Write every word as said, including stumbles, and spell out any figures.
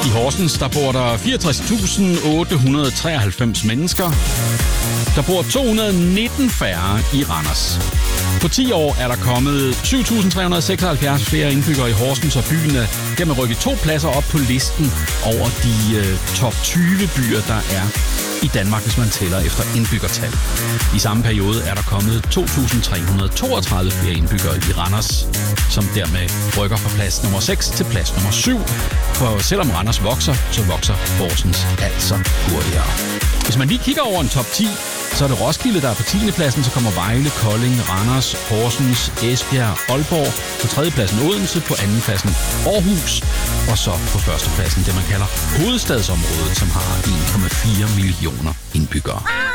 I Horsens, der bor der fireogtres tusind otte hundrede treoghalvfems mennesker. Der bor to hundrede nitten færre i Randers. På ti år er der kommet syv tusind tre hundrede seksoghalvfjerds flere indbyggere i Horsens, og byen er dermed rykket to pladser op på listen over de øh, top tyve byer, der er i Danmark, hvis man tæller efter indbyggertal. I samme periode er der kommet to tusind tre hundrede toogtredive flere indbyggere i Randers, som dermed rykker fra plads nummer seks til plads nummer syv. For selvom Randers vokser, så vokser Horsens altså hurtigere. Hvis man lige kigger over en top ti, så er det Roskilde, der er på tiende pladsen, så kommer Vejle, Kolding, Randers, Horsens, Esbjerg, Aalborg. På tredjepladsen Odense, på andenpladsen Aarhus, og så på førstepladsen det, man kalder hovedstadsområdet, som har en komma fire millioner indbyggere.